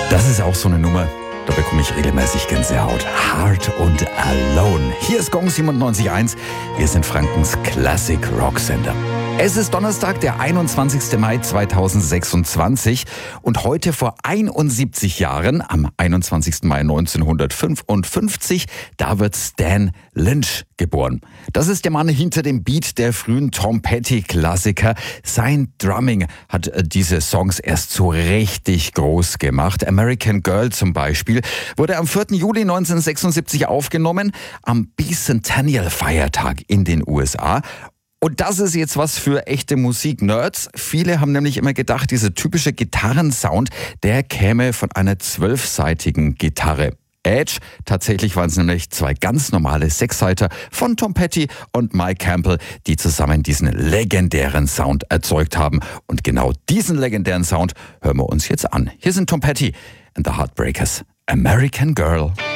Das ist auch so eine Nummer, da bekomme ich regelmäßig Gänsehaut. Hard und Alone. Hier ist Gong 97.1. Wir sind Frankens Classic Rock Sender. Es ist Donnerstag, der 21. Mai 2026 und heute vor 71 Jahren, am 21. Mai 1955, da wird Stan Lynch geboren. Das ist der Mann hinter dem Beat der frühen Tom Petty-Klassiker. Sein Drumming hat diese Songs erst so richtig groß gemacht. American Girl zum Beispiel wurde am 4. Juli 1976 aufgenommen, am Bicentennial-Feiertag in den USA. Und das ist jetzt was für echte Musik-Nerds. Viele haben nämlich immer gedacht, dieser typische Gitarrensound, der käme von einer 12-seitigen Gitarre. Edge. Tatsächlich waren es nämlich zwei ganz normale Sechsseiter von Tom Petty und Mike Campbell, die zusammen diesen legendären Sound erzeugt haben. Und genau diesen legendären Sound hören wir uns jetzt an. Hier sind Tom Petty and the Heartbreakers, American Girl.